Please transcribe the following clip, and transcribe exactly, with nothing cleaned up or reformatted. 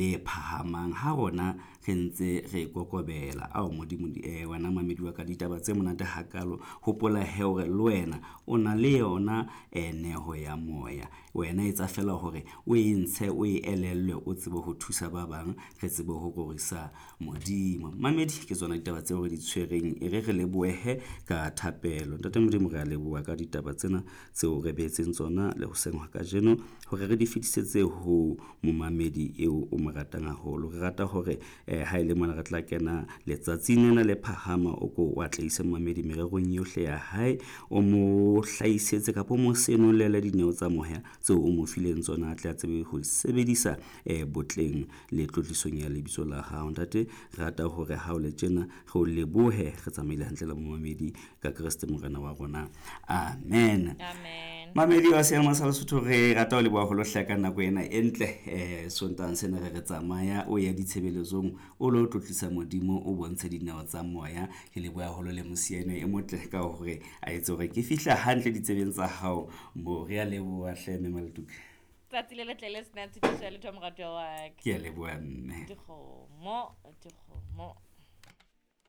le phahamang ha rona re ntse re kokobela ao modimo eh wana mamedi wa ka ditaba tse monate hakalo hopola he hore le wena o na le yona eneho ya moya wena etsa fela hore o e ntshe o e elellwe o tsebe ho thusa ba bang re tsebe ho gorisa modimo mamedi ke tsona ditaba tse re di tshwereng e re re lebohe ka thapelo ntate modimo re a leboha ka ditaba tsena tseo re betseng tsona le ho sengwa ka jeno hore re di fetisetse ho momamedi eo o mo ratang haholo re rata hore eh, ha ile mona re tla kena letsatsing lena le phahama o ko wa tlaisa momamedi mererong yohle ya hae o mo hlaisetse ka po mo senolele dineo tsa moya tseo o mo fileng tsona tla tsebe ho sebedisa eh, botleng le tlotlisong ya lebitso la hao ntate rata hore ha o le tjena re o lebohe re tsamaile hantle le momamedi ka Kriste morena wa rona amen Amen. mamedi wa seemo sa Lesotho re rata ho leboha ho lo hlaka nako ena entle eh sontang sena re re tsamaya o ya ditshebeletsong o lo tlotlisa modimo o bontshe dineo tsa moya ke leboha ho lo le mosieno e motle ka hore a etse hore ke fihla hantle ditsebeng tsa hao mo re a leboha hle me Maletuka Tsatsi le letle le sena tshitiso ya letho morato wa ka ke a leboha mme dikgomo dikgomo